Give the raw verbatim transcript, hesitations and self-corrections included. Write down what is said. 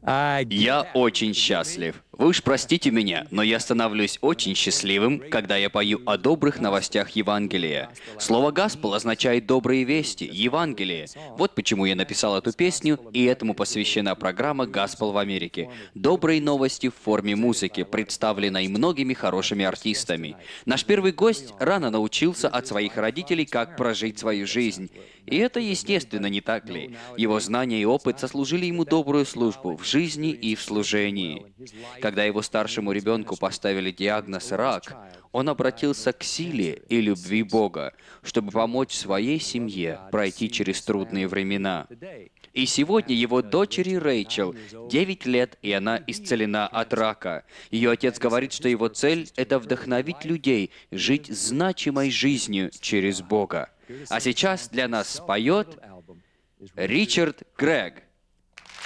Я очень счастлив. Вы уж простите меня, но я становлюсь очень счастливым, когда я пою о добрых новостях Евангелия. Слово «Гаспел» означает «добрые вести», «Евангелие». Вот почему я написал эту песню, и этому посвящена программа «Гаспел в Америке». Добрые новости в форме музыки, представленной многими хорошими артистами. Наш первый гость рано научился от своих родителей, как прожить свою жизнь. И это естественно, не так ли? Его знания и опыт сослужили ему добрую службу в жизни и в служении. Когда его старшему ребенку поставили диагноз «рак», он обратился к силе и любви Бога, чтобы помочь своей семье пройти через трудные времена. И сегодня его дочери Рэйчел девять лет, и она исцелена от рака. Ее отец говорит, что его цель – это вдохновить людей жить значимой жизнью через Бога. А сейчас для нас споет Ричард Грэг.